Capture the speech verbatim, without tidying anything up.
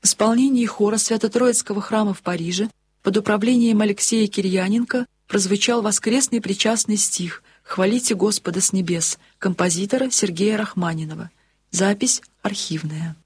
В исполнении хора Свято-Троицкого храма в Париже под управлением Алексея Кирьяненко прозвучал воскресный причастный стих «Хвалите Господа с небес» композитора Сергея Рахманинова. Запись архивная.